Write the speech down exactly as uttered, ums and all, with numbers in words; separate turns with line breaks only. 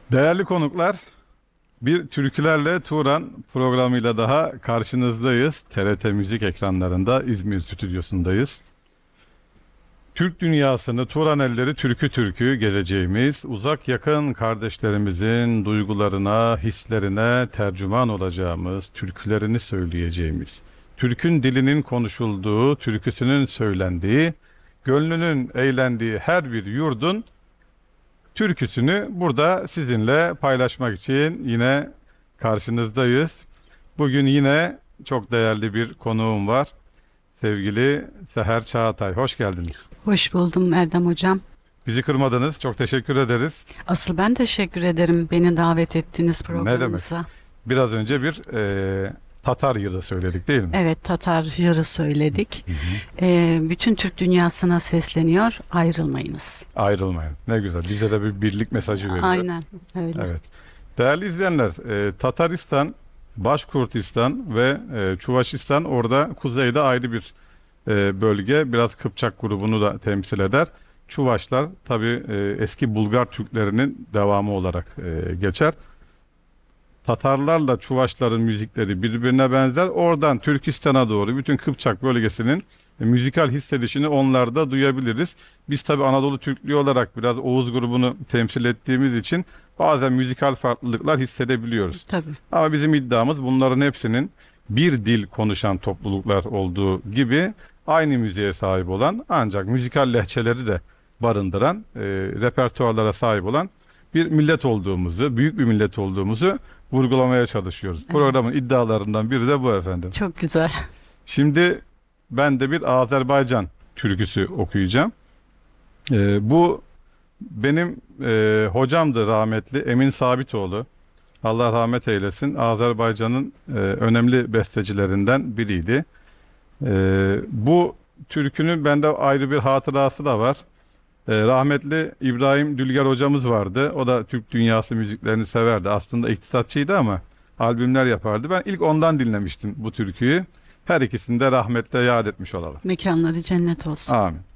Değerli konuklar, bir Türkülerle Turan programıyla daha karşınızdayız. T R T Müzik ekranlarında İzmir stüdyosundayız. Türk dünyasını Turan elleri türkü türkü gezeceğimiz, uzak yakın kardeşlerimizin duygularına, hislerine tercüman olacağımız, türkülerini söyleyeceğimiz, Türk'ün dilinin konuşulduğu, türküsünün söylendiği, gönlünün eğlendiği her bir yurdun türküsünü burada sizinle paylaşmak için yine karşınızdayız. Bugün yine çok değerli bir konuğum var. Sevgili Seher Çağatay, hoş geldiniz.
Hoş buldum Erdem Hocam.
Bizi kırmadınız, çok teşekkür ederiz.
Asıl ben teşekkür ederim beni davet ettiğiniz
Ne demek?
programınıza.
Biraz önce bir e, Tatar yılı söyledik değil mi?
Evet, Tatar Yarı söyledik.
Hı hı.
Ee, bütün Türk dünyasına sesleniyor, ayrılmayınız.
Ayrılmayın. Ne güzel. Bize de bir birlik mesajı veriyor.
Aynen öyle.
Evet. Değerli izleyenler, e, Tataristan, Başkurtistan ve e, Çuvaşistan orada kuzeyde ayrı bir e, bölge. Biraz Kıpçak grubunu da temsil eder. Çuvaşlar tabii e, eski Bulgar Türklerinin devamı olarak e, geçer. Tatarlarla Çuvaşların müzikleri birbirine benzer. Oradan Türkistan'a doğru bütün Kıpçak bölgesinin e, müzikal hissedişini onlarda duyabiliriz. Biz tabii Anadolu Türklüğü olarak biraz Oğuz grubunu temsil ettiğimiz için bazen müzikal farklılıklar hissedebiliyoruz.
Tabii.
Ama bizim iddiamız bunların hepsinin bir dil konuşan topluluklar olduğu gibi aynı müziğe sahip olan ancak müzikal lehçeleri de barındıran, e, repertuarlara sahip olan bir millet olduğumuzu, büyük bir millet olduğumuzu vurgulamaya çalışıyoruz.
Evet.
Programın iddialarından biri de bu efendim.
Çok güzel.
Şimdi ben de bir Azerbaycan türküsü okuyacağım. E, bu benim e, hocamdı rahmetli Emin Sabitoğlu. Allah rahmet eylesin. Azerbaycan'ın e, önemli bestecilerinden biriydi. E, bu türkünün bende ayrı bir hatırası da var. E, rahmetli İbrahim Dülger hocamız vardı. O da Türk dünyası müziklerini severdi. Aslında iktisatçıydı ama albümler yapardı. Ben ilk ondan dinlemiştim bu türküyü. Her ikisini de rahmetle yad etmiş olalım.
Mekanları cennet olsun.
Amin.